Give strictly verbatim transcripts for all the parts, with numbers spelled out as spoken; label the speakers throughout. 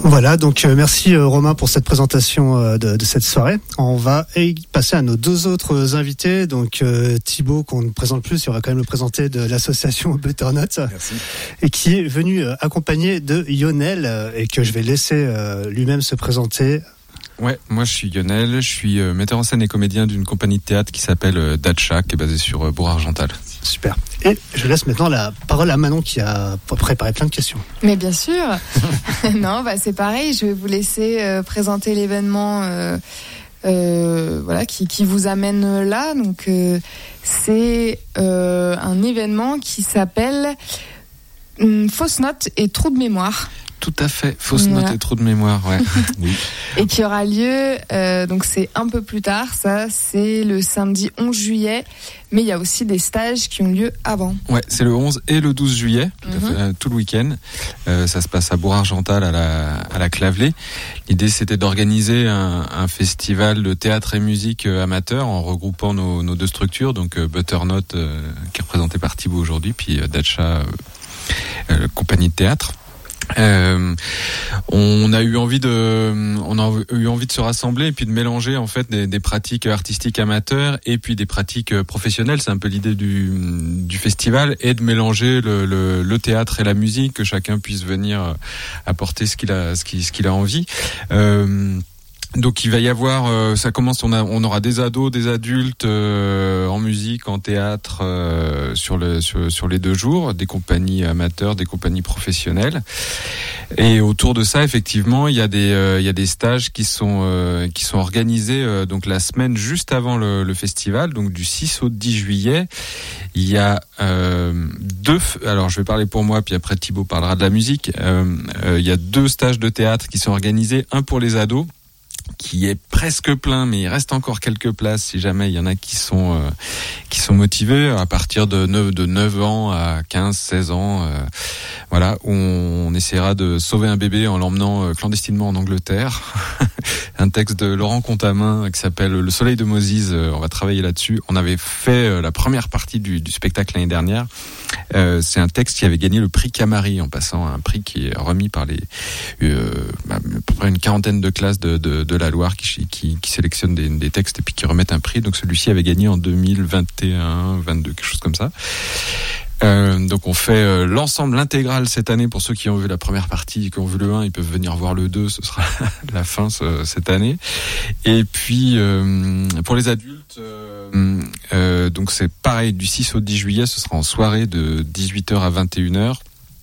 Speaker 1: Voilà, donc euh, merci euh, Romain pour cette présentation euh, de, de cette soirée. On va y passer à nos deux autres invités. Donc euh, Thibaut, qu'on ne présente plus, il va quand même le présenter, de l'association Butternut.
Speaker 2: Merci.
Speaker 1: Et qui est venu euh, accompagné de Lionel euh, et que je vais laisser euh, lui-même se présenter.
Speaker 3: Ouais, moi je suis Lionel, je suis euh, metteur en scène et comédien d'une compagnie de théâtre qui s'appelle euh, Dacha, qui est basée sur euh, Bourg-Argental.
Speaker 1: Super. Et je laisse maintenant la parole à Manon qui a préparé plein de questions.
Speaker 4: Mais bien sûr. Non, bah c'est pareil. Je vais vous laisser euh, présenter l'événement, euh, euh, voilà, qui, qui vous amène là. Donc euh, c'est euh, un événement qui s'appelle hum, Fausse note et trou de mémoire.
Speaker 3: Tout à fait, fausse
Speaker 4: Voilà.
Speaker 3: note et trop de mémoire, ouais. Oui.
Speaker 4: Et qui aura lieu, euh, donc c'est un peu plus tard, ça c'est le samedi onze juillet, mais il y a aussi des stages qui ont lieu avant.
Speaker 3: Ouais, c'est le onze et le douze juillet, tout, à
Speaker 4: Mhm.
Speaker 3: fait, euh, tout le week-end. Euh, ça se passe à Bourg-Argental, à la, à la Clavelée. L'idée, c'était d'organiser un, un festival de théâtre et musique euh, amateur en regroupant nos, nos deux structures, donc euh, Butternut, euh, qui est représenté par Thibaut aujourd'hui, puis euh, Dacha, euh, euh, compagnie de théâtre. Euh, on a eu envie de, on a eu envie de se rassembler et puis de mélanger en fait des, des pratiques artistiques amateurs et puis des pratiques professionnelles. C'est un peu l'idée du, du festival, et de mélanger le, le, le théâtre et la musique, que chacun puisse venir apporter ce qu'il a, ce qu'il, ce qu'il a envie. Euh, Donc il va y avoir, euh, ça commence, on, a, on aura des ados, des adultes euh, en musique, en théâtre euh, sur, le, sur, sur les deux jours, des compagnies amateurs, des compagnies professionnelles. Et autour de ça, effectivement, il y a des, euh, il y a des stages qui sont, euh, qui sont organisés euh, donc la semaine juste avant le, le festival, donc du six au dix juillet. Il y a euh, deux, alors je vais parler pour moi, puis après Thibaut parlera de la musique. Euh, euh, il y a deux stages de théâtre qui sont organisés, un pour les ados, qui est presque plein, mais il reste encore quelques places si jamais il y en a qui sont euh, qui sont motivés à partir de neuf de neuf ans à quinze seize ans, euh, voilà, où on, on essaiera de sauver un bébé en l'emmenant euh, clandestinement en Angleterre. Un texte de Laurent Contamin qui s'appelle Le Soleil de Moses, euh, on va travailler là-dessus. On avait fait euh, la première partie du, du spectacle l'année dernière. Euh, c'est un texte qui avait gagné le prix Camari, en passant, un prix qui est remis par les euh, à peu près une quarantaine de classes de, de, de la Loire qui, qui, qui sélectionnent des, des textes et puis qui remettent un prix. Donc celui-ci avait gagné en deux mille vingt et un, vingt-deux, quelque chose comme ça. Euh, donc on fait euh, l'ensemble, l'intégrale cette année. Pour ceux qui ont vu la première partie, qui ont vu le un, ils peuvent venir voir le deux, ce sera la fin ce, cette année. Et puis euh, pour les adultes, euh, euh, donc c'est pareil, du six au dix juillet, ce sera en soirée de dix-huit heures à vingt et une heures.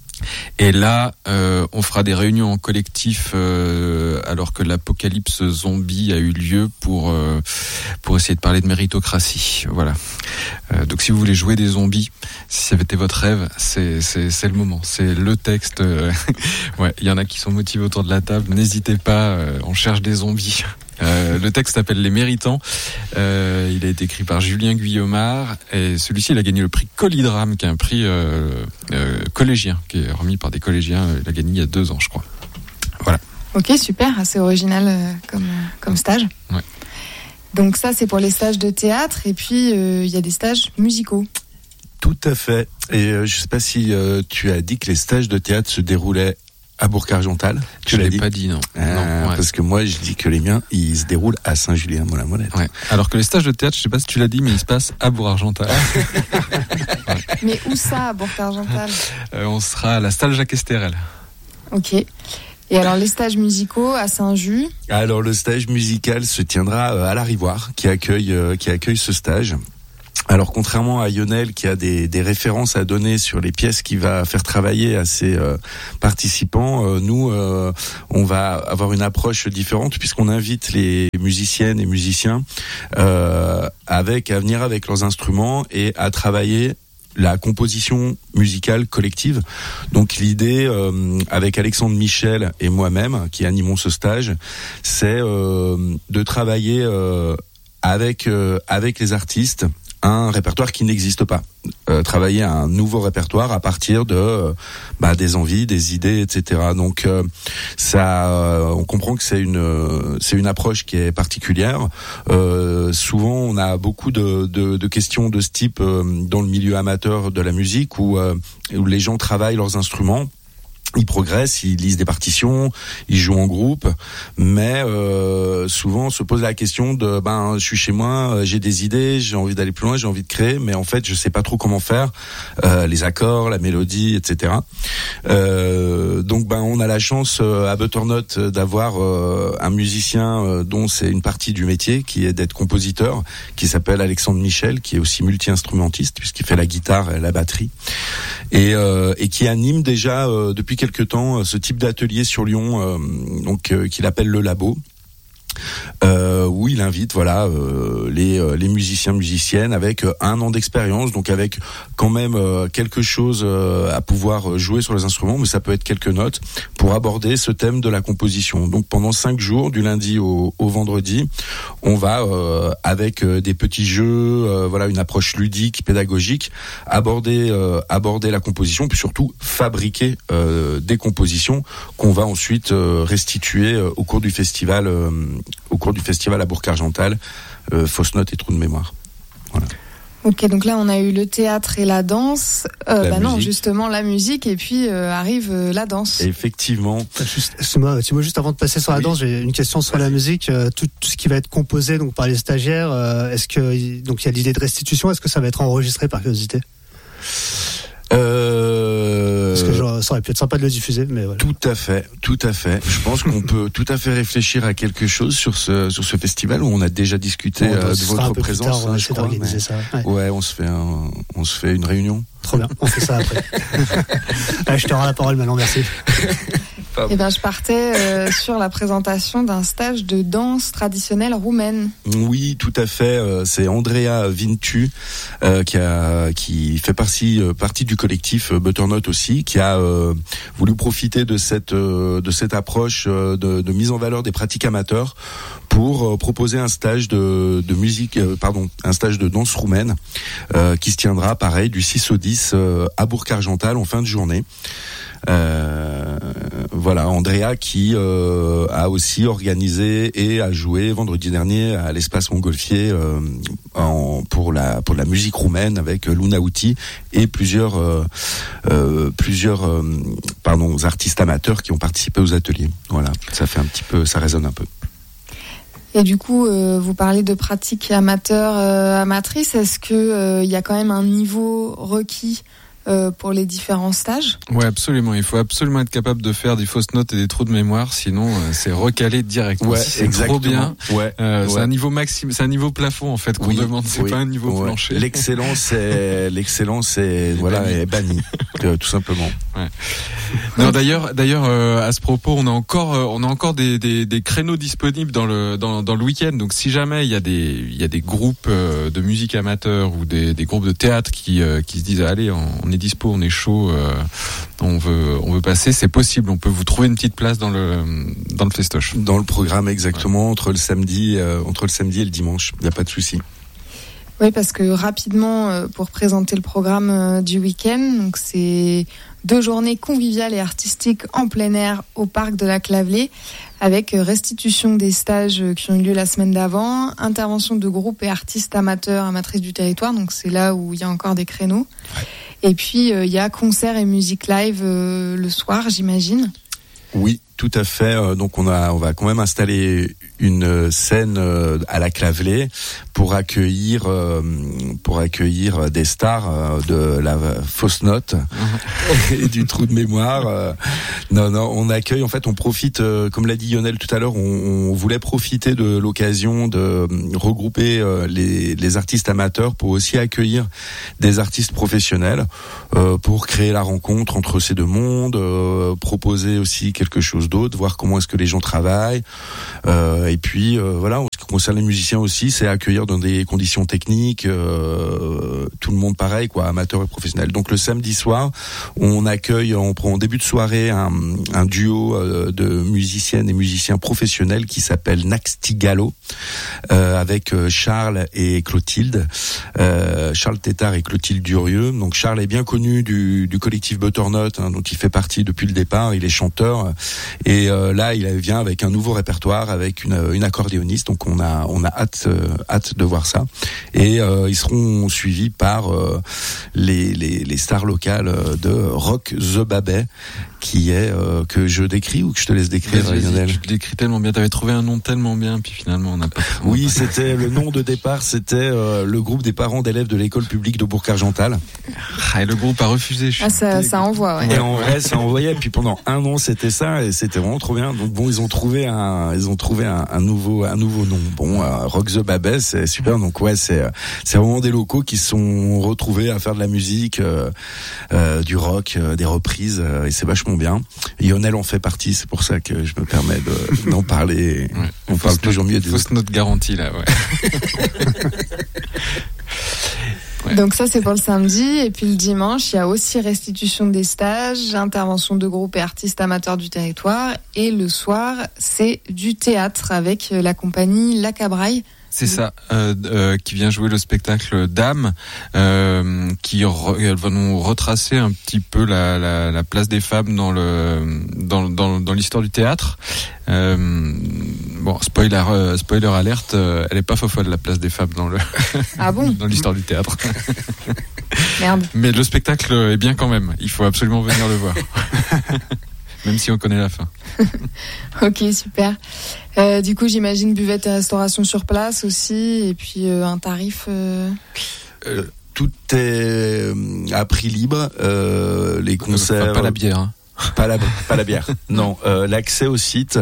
Speaker 3: Et là, euh, on fera des réunions en collectif euh, alors que l'apocalypse zombie a eu lieu pour euh, pour essayer de parler de méritocratie. Voilà. Euh, donc, si vous voulez jouer des zombies, si ça avait été votre rêve, c'est c'est c'est le moment. C'est le texte. Euh, ouais, il y en a qui sont motivés autour de la table. N'hésitez pas. Euh, on cherche des zombies. Euh, le texte s'appelle Les Méritants. Euh, il a été écrit par Julien Guillaumard et celui-ci, il a gagné le prix Collydrame, qui est un prix euh, euh, collégien, qui est remis par des collégiens. Il a gagné il y a deux ans, je crois. Voilà.
Speaker 4: Ok, super, assez original euh, comme, comme stage.
Speaker 3: Ouais.
Speaker 4: Donc ça, c'est pour les stages de théâtre, et puis il euh, y a des stages musicaux.
Speaker 2: Tout à fait. Et euh, je sais pas si euh, tu as dit que les stages de théâtre se déroulaient à Bourg-Argental.
Speaker 3: Tu l'as pas dit, non.
Speaker 2: Ah,
Speaker 3: non ouais.
Speaker 2: Parce que moi, je dis que les miens, ils se déroulent à Saint-Julien-Molin-Molette.
Speaker 3: Ouais. Alors que les stages de théâtre, je sais pas si tu l'as dit, mais ils se passent à Bourg-Argental. Ouais.
Speaker 4: Mais où ça, à Bourg-Argental ?
Speaker 3: euh, On sera à la salle Jacques Esterel.
Speaker 4: Ok. Et alors, les stages musicaux à Saint-Just ?
Speaker 2: Alors, le stage musical se tiendra à la Rivoire, qui accueille, euh, qui accueille ce stage. Alors, contrairement à Lionel, qui a des, des références à donner sur les pièces qu'il va faire travailler à ses euh, participants, euh, nous, euh, on va avoir une approche différente, puisqu'on invite les musiciennes et musiciens euh, avec à venir avec leurs instruments et à travailler la composition musicale collective. Donc l'idée, euh, avec Alexandre Michel et moi-même, qui animons ce stage, c'est euh, de travailler euh, avec euh, avec les artistes un répertoire qui n'existe pas. Euh, travailler un nouveau répertoire à partir de euh, bah, des envies, des idées, et cetera. Donc euh, ça, euh, on comprend que c'est une euh, c'est une approche qui est particulière. Euh, souvent, on a beaucoup de, de, de questions de ce type euh, dans le milieu amateur de la musique où euh, où les gens travaillent leurs instruments. Ils progressent, ils lisent des partitions, ils jouent en groupe, mais euh, souvent on se pose la question de ben je suis chez moi, j'ai des idées, j'ai envie d'aller plus loin, j'ai envie de créer, mais en fait je sais pas trop comment faire, euh, les accords, la mélodie, et cetera. Euh, donc ben on a la chance euh, à Butternut d'avoir euh, un musicien euh, dont c'est une partie du métier, qui est d'être compositeur, qui s'appelle Alexandre Michel, qui est aussi multi-instrumentiste puisqu'il fait la guitare et la batterie, et, euh, et qui anime déjà euh, depuis quelque temps ce type d'atelier sur Lyon, euh, donc euh, qu'il appelle le Labo. Euh, où il invite voilà euh, les euh, les musiciens musiciennes avec euh, un an d'expérience, donc avec quand même euh, quelque chose euh, à pouvoir jouer sur les instruments, mais ça peut être quelques notes pour aborder ce thème de la composition. Donc pendant cinq jours, du lundi au, au vendredi, on va euh, avec euh, des petits jeux, euh, voilà une approche ludique, pédagogique, aborder euh, aborder la composition, puis surtout fabriquer euh, des compositions qu'on va ensuite euh, restituer euh, au cours du festival. Euh, au cours du festival à Bourg-Argental, euh, Fausse Note et Trou de mémoire. Voilà.
Speaker 4: Ok, donc là on a eu le théâtre et la danse. Euh,
Speaker 2: la
Speaker 4: bah non,
Speaker 2: musique.
Speaker 4: justement la musique et puis euh, arrive euh, la danse.
Speaker 2: Effectivement.
Speaker 1: Juste, excuse-moi, Thibaut, juste avant de passer sur la
Speaker 2: Oui.
Speaker 1: danse, j'ai une question sur la musique. Euh, tout, tout ce qui va être composé donc par les stagiaires, euh, est-ce que donc il y a l'idée de restitution, est-ce que ça va être enregistré par curiosité?
Speaker 2: Euh...
Speaker 1: Parce que genre, ça aurait pu être sympa de le diffuser, mais voilà.
Speaker 2: Tout à fait, tout à fait. Je pense qu'on peut tout à fait réfléchir à quelque chose sur ce sur ce festival où on a déjà discuté
Speaker 1: Bon,
Speaker 2: euh, de
Speaker 1: ce sera un
Speaker 2: votre
Speaker 1: peu plus
Speaker 2: présence.
Speaker 1: tard, on va
Speaker 2: hein, je
Speaker 1: essayer
Speaker 2: crois,
Speaker 1: d'organiser
Speaker 2: mais...
Speaker 1: ça. Ouais.
Speaker 2: Ouais, on se fait un, on se fait une réunion.
Speaker 1: Trop bien, on fait ça après. Allez, je te rends la parole maintenant, merci.
Speaker 4: Eh ben, je partais euh, sur la présentation d'un stage de danse traditionnelle roumaine.
Speaker 2: Oui, tout à fait. Euh, c'est Andrea Vintu euh, qui a qui fait partie euh, partie du collectif euh, Butternut aussi, qui a euh, voulu profiter de cette euh, de cette approche euh, de, de mise en valeur des pratiques amateurs pour euh, proposer un stage de de musique, euh, pardon, un stage de danse roumaine euh, qui se tiendra pareil du six au dix euh, à Bourg-Argental en fin de journée. Euh, voilà, Andrea qui euh, a aussi organisé et a joué vendredi dernier à l'espace Montgolfier euh, en, pour la pour la musique roumaine avec Luna Uti et plusieurs euh, euh, plusieurs euh, pardon artistes amateurs qui ont participé aux ateliers. Voilà, ça fait un petit peu, ça résonne un peu.
Speaker 4: Et du coup, euh, vous parlez de pratiques amateurs, euh, amatrices. Est-ce que euh, il y a quand même un niveau requis euh, pour les différents stages?
Speaker 3: Ouais, absolument. Il faut absolument être capable de faire des fausses notes et des trous de mémoire, sinon euh, c'est recalé direct.
Speaker 2: Ouais,
Speaker 3: c'est
Speaker 2: exactement.
Speaker 3: trop bien.
Speaker 2: Ouais,
Speaker 3: euh,
Speaker 2: ouais.
Speaker 3: C'est un niveau maximum, c'est un niveau plafond en fait qu'on
Speaker 2: Oui,
Speaker 3: demande. C'est
Speaker 2: oui,
Speaker 3: pas un niveau
Speaker 2: ouais.
Speaker 3: plancher.
Speaker 2: L'excellence est l'excellence est voilà
Speaker 3: bannie.
Speaker 2: est bannie, euh, tout simplement.
Speaker 3: Ouais. Non, d'ailleurs, d'ailleurs, euh, à ce propos, on a encore, euh, on a encore des, des, des créneaux disponibles dans le dans, dans le week-end. Donc, si jamais il y a des il y a des groupes euh, de musique amateur ou des, des groupes de théâtre qui euh, qui se disent allez, on, on est dispo, on est chaud, euh, on veut on veut passer, c'est possible. On peut vous trouver une petite place dans le dans le festoche.
Speaker 2: Dans le programme exactement, ouais. entre le samedi euh, entre le samedi et le dimanche, il y a pas de souci.
Speaker 4: Oui, parce que rapidement, euh, pour présenter le programme euh, du week-end, donc c'est deux journées conviviales et artistiques en plein air au parc de la Clavelée, avec restitution des stages qui ont eu lieu la semaine d'avant, intervention de groupes et artistes amateurs, amatrices du territoire, donc c'est là où il y a encore des créneaux. Ouais. Et puis euh, il y a concert et musique live euh, le soir, j'imagine.
Speaker 2: Oui, tout à fait. Donc on a, on va quand même installer une scène à la Clavelée pour accueillir, pour accueillir des stars de la fausse note et du trou de mémoire. Non, non, on accueille. En fait, on profite, comme l'a dit Lionel tout à l'heure, on, on voulait profiter de l'occasion de regrouper les, les artistes amateurs pour aussi accueillir des artistes professionnels pour créer la rencontre entre ces deux mondes, proposer aussi quelque chose d'autre, voir comment est-ce que les gens travaillent, euh, et puis euh, voilà, en ce qui concerne les musiciens aussi, c'est accueillir dans des conditions techniques, euh, tout le monde pareil, quoi, amateur et professionnel. Donc le samedi soir, on accueille, on prend en début de soirée un, un duo euh, de musiciennes et musiciens professionnels qui s'appelle Naxtigalo, euh, avec Charles et Clotilde, euh, Charles Tétard et Clotilde Durieux. Donc Charles est bien connu du, du collectif Butternut, hein, dont il fait partie depuis le départ, il est chanteur. Et euh, là, il vient avec un nouveau répertoire, avec une, une accordéoniste. Donc on a on a hâte euh, hâte de voir ça. Et euh, ils seront suivis par euh, les, les les stars locales de Rock The Babet, qui est euh, que je décris ou que je te laisse décrire,
Speaker 3: Vas-y,
Speaker 2: Lionel?
Speaker 3: tu décris tellement bien. T'avais trouvé un nom tellement bien, puis finalement on n'a pas.
Speaker 2: Oui, c'était le nom de départ, c'était euh, le groupe des parents d'élèves de l'école publique de Bourg-Argental.
Speaker 3: Ah, et le groupe a refusé. Je
Speaker 4: Ah, ça, ça envoie, ouais.
Speaker 2: Et en vrai, ça envoyait. Puis pendant un an, c'était ça, et c'était vraiment trop bien. Donc bon, ils ont trouvé un, ils ont trouvé un, un nouveau, un nouveau nom. Bon, euh, Rock the Babes, c'est super. Donc ouais, c'est, c'est vraiment des locaux qui se sont retrouvés à faire de la musique, euh, euh, du rock, euh, des reprises, euh, et c'est vachement bien. Lionel en fait partie, c'est pour ça que je me permets de, d'en parler.
Speaker 3: Ouais.
Speaker 2: On parle toujours mieux des
Speaker 3: autres. Fausse note garantie là, ouais.
Speaker 4: Ouais. Donc ça c'est pour le samedi, et puis le dimanche il y a aussi restitution des stages, intervention de groupes et artistes amateurs du territoire, et le soir c'est du théâtre avec la compagnie La Cabraille.
Speaker 3: C'est ça, euh, euh, qui vient jouer le spectacle Dame, euh, qui re, elle va nous retracer un petit peu la, la, la place des femmes dans le dans dans, dans l'histoire du théâtre. Euh, bon, spoiler euh, spoiler alerte, euh, elle est pas fofolle la place des femmes dans le
Speaker 4: ah bon
Speaker 3: dans l'histoire du théâtre.
Speaker 4: Merde.
Speaker 3: Mais le spectacle est bien quand même. Il faut absolument venir le voir. Même si on connaît la fin.
Speaker 4: Ok, super. Euh, du coup, j'imagine buvette et restauration sur place aussi, et puis euh, un tarif. Euh...
Speaker 2: Euh, tout est à prix libre. Euh, les concerts.
Speaker 3: Enfin, pas la bière. Hein.
Speaker 2: Pas la, pas la bière. Non, euh, l'accès au site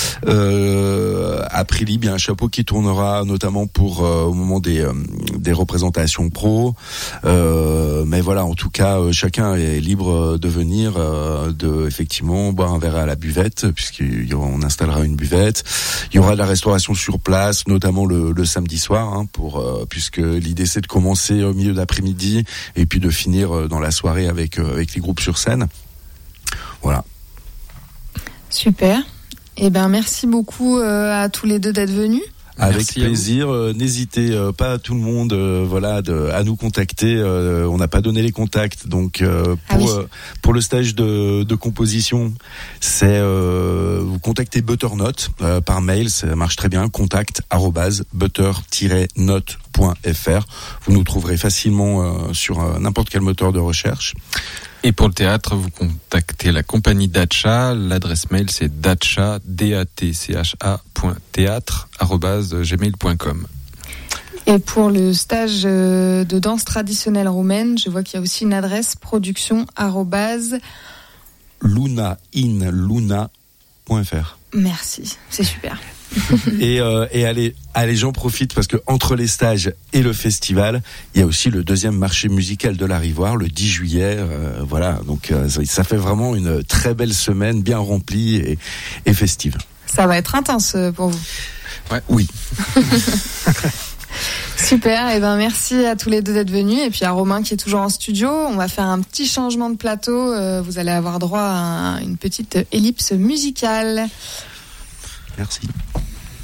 Speaker 2: euh, à prix libre. Il y a un chapeau qui tournera notamment pour euh, au moment des euh, des représentations pro. Euh, mais voilà, en tout cas, euh, chacun est libre de venir, euh, de effectivement boire un verre à la buvette, puisqu'on installera une buvette. Il y aura de la restauration sur place, notamment le, le samedi soir, hein, pour euh, puisque l'idée c'est de commencer au milieu d'après-midi et puis de finir dans la soirée avec euh, avec les groupes sur scène. Voilà.
Speaker 4: Super. Eh ben merci beaucoup euh, à tous les deux d'être venus.
Speaker 2: Avec
Speaker 3: Merci
Speaker 2: plaisir. Euh, n'hésitez euh, pas, tout le monde, euh, voilà, de, à nous contacter. Euh, on n'a pas donné les contacts, donc euh, pour ah oui. euh, pour le stage de, de composition, c'est euh, vous contactez Butternote euh, par mail, ça marche très bien. Contact arobase butter tiret note point f r. Vous nous trouverez facilement euh, sur euh, n'importe quel moteur de recherche.
Speaker 3: Et pour le théâtre, vous contactez la compagnie Dacha. L'adresse mail, c'est dacha, D A T C H A, point théâtre, arobase gmail point com.
Speaker 4: Et pour le stage de danse traditionnelle roumaine, je vois qu'il y a aussi une adresse production, arobase
Speaker 2: luna in luna point f r.
Speaker 4: Merci, c'est super.
Speaker 2: et euh, et allez allez j'en profite parce que entre les stages et le festival il y a aussi le deuxième marché musical de la Rivoire le dix juillet, euh, voilà, donc euh, ça fait vraiment une très belle semaine bien remplie et, et festive.
Speaker 4: Ça va être intense pour vous.
Speaker 2: Ouais. Oui.
Speaker 4: Super, et ben merci à tous les deux d'être venus, et puis à Romain qui est toujours en studio. On va faire un petit changement de plateau, euh, vous allez avoir droit à une petite ellipse musicale.
Speaker 2: Merci.